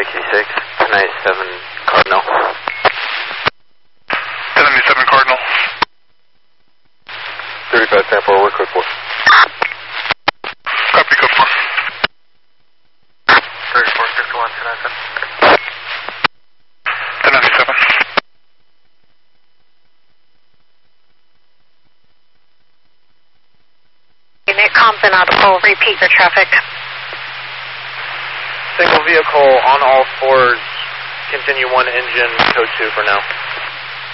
336, 1097 Cardinal. 1097 Cardinal. 35 Tampa, over code 4. Copy, code 4. 3461, 1097. 1097. Unit Compton audible, repeat your traffic. Single vehicle on all fours, continue 1 engine, code 2 for now.